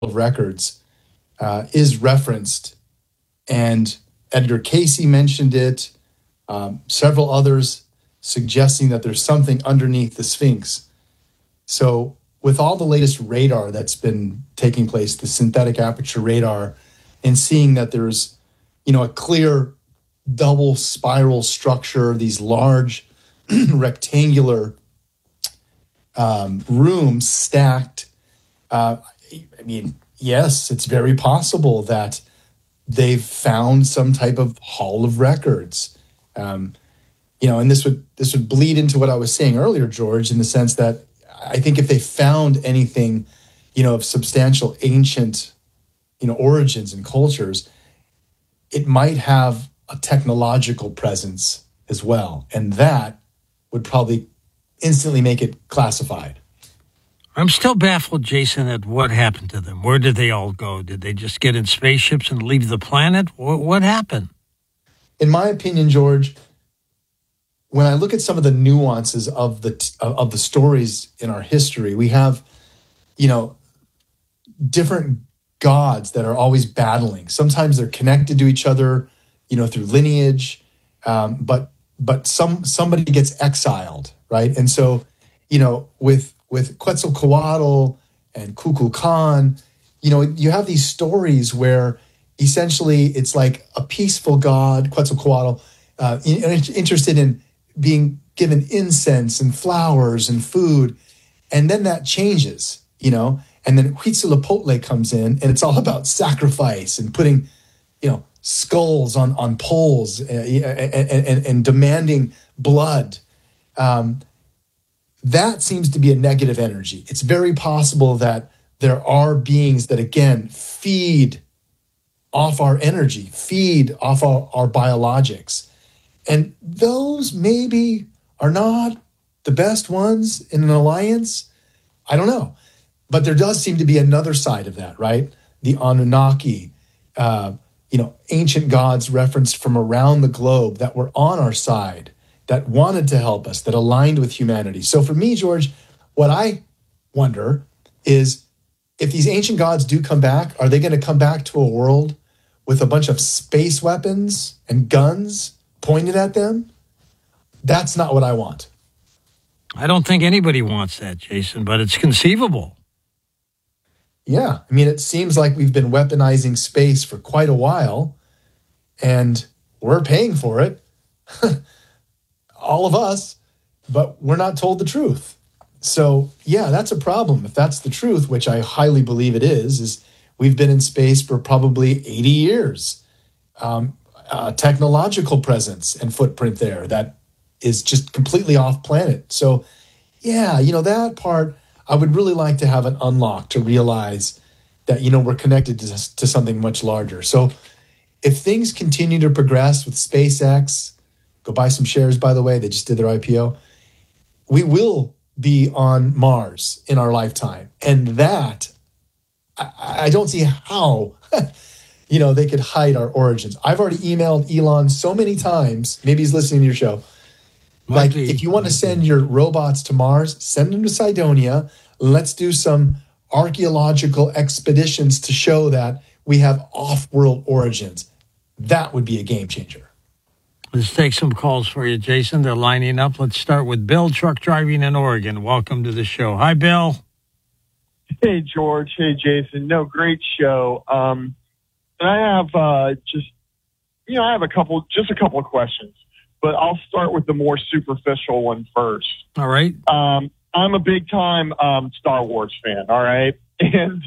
of Records is referenced, and Edgar Casey mentioned it, several others suggesting that there's something underneath the Sphinx. So with all the latest radar that's been taking place, the synthetic aperture radar, and seeing that there's, a clear double spiral structure, these large rectangular rooms stacked. Yes, it's very possible that they've found some type of Hall of Records. And this would bleed into what I was saying earlier, George, in the sense that I think if they found anything, of substantial ancient, origins and cultures, it might have a technological presence as well. And that would probably instantly make it classified. I'm still baffled, Jason, at what happened to them. Where did they all go? Did they just get in spaceships and leave the planet? What happened? In my opinion, George, when I look at some of the nuances of the stories in our history, we have, different gods that are always battling. Sometimes they're connected to each other, through lineage, but somebody gets exiled, right? And so, with Quetzalcoatl and Kukulkan, you have these stories where essentially it's like a peaceful god, Quetzalcoatl, interested in being given incense and flowers and food, and then that changes, and then Huitzilopochtli comes in, and it's all about sacrifice and putting, skulls on poles and demanding blood. That seems to be a negative energy. It's very possible that there are beings that, again, feed off our energy, feed off our biologics. And those maybe are not the best ones in an alliance. I don't know. But there does seem to be another side of that, right? The Anunnaki, ancient gods referenced from around the globe that were on our side, that wanted to help us, that aligned with humanity. So for me, George, what I wonder is, if these ancient gods do come back, are they going to come back to a world with a bunch of space weapons and guns pointed at them? That's not what I want. I don't think anybody wants that, Jason, but it's conceivable. Yeah, it seems like we've been weaponizing space for quite a while, and we're paying for it, all of us, but we're not told the truth. So, yeah, that's a problem. If that's the truth, which I highly believe it is we've been in space for probably 80 years. Technological presence and footprint there that is just completely off planet. So, yeah, that part, I would really like to have an unlock to realize that, we're connected to something much larger. So if things continue to progress with SpaceX, go buy some shares, by the way, they just did their IPO, we will be on Mars in our lifetime. And that, I don't see how, they could hide our origins. I've already emailed Elon so many times, maybe he's listening to your show. If you want to send your robots to Mars, send them to Cydonia. Let's do some archaeological expeditions to show that we have off-world origins. That would be a game changer. Let's take some calls for you, Jason. They're lining up. Let's start with Bill, truck driving in Oregon. Welcome to the show. Hi, Bill. Hey, George. Hey, Jason. No, great show. And I have I have a couple of questions, but I'll start with the more superficial one first. All right. I'm a big time Star Wars fan. All right. And,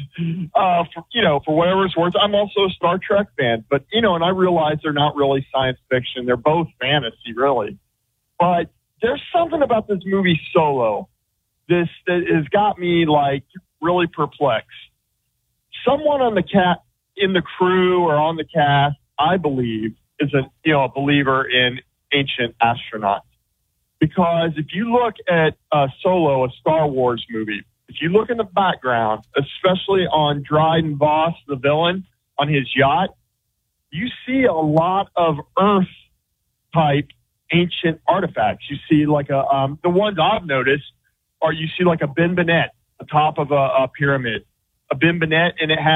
for whatever it's worth, I'm also a Star Trek fan. But, and I realize they're not really science fiction. They're both fantasy, really. But there's something about this movie Solo that has got me, really perplexed. Someone on in the crew or on the cast, I believe, is a believer in ancient astronauts. Because if you look at Solo, a Star Wars movie, if you look in the background, especially on Dryden Voss, the villain, on his yacht, you see a lot of Earth-type ancient artifacts. You see the ones I've noticed are you see like a Ben Bennett, the top of a pyramid. a Ben Burnett, and it has